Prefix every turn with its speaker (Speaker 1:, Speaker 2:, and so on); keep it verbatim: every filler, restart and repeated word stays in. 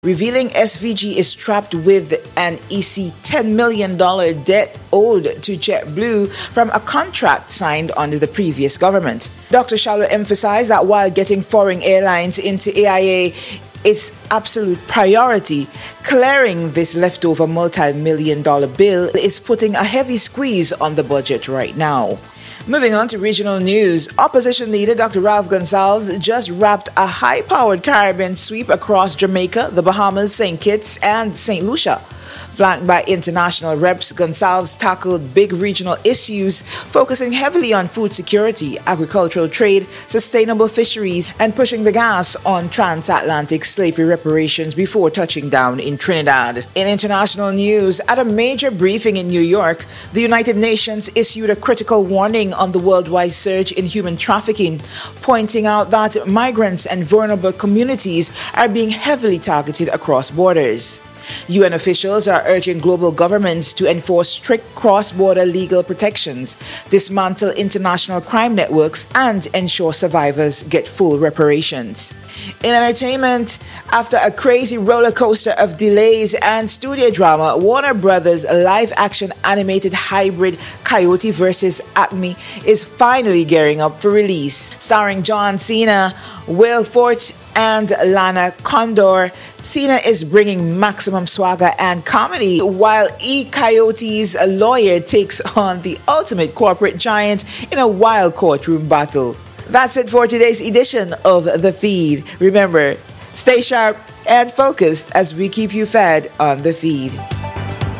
Speaker 1: revealing S V G is trapped with an E C ten million dollars debt owed to JetBlue from a contract signed under the previous government. Doctor Shallow emphasized that while getting foreign airlines into A I A is absolute priority, clearing this leftover multi-million dollar bill is putting a heavy squeeze on the budget right now. Moving on to regional news, opposition leader Doctor Ralph Gonsalves just wrapped a high-powered Caribbean sweep across Jamaica, the Bahamas, Saint Kitts, and Saint Lucia. Flanked by international reps, Gonsalves tackled big regional issues, focusing heavily on food security, agricultural trade, sustainable fisheries, and pushing the gas on transatlantic slavery reparations before touching down in Trinidad. In international news, at a major briefing in New York, the United Nations issued a critical warning on the worldwide surge in human trafficking, pointing out that migrants and vulnerable communities are being heavily targeted across borders. U N officials are urging global governments to enforce strict cross-border legal protections, dismantle international crime networks, and ensure survivors get full reparations. In entertainment, after a crazy roller coaster of delays and studio drama, Warner Brothers' live-action animated hybrid Coyote versus Acme is finally gearing up for release. Starring John Cena, Will Forte, and Lana Condor, Cena is bringing maximum swagger and comedy, while E. Coyote's lawyer takes on the ultimate corporate giant in a wild courtroom battle. That's it for today's edition of The Feed. Remember, stay sharp and focused as we keep you fed on The Feed.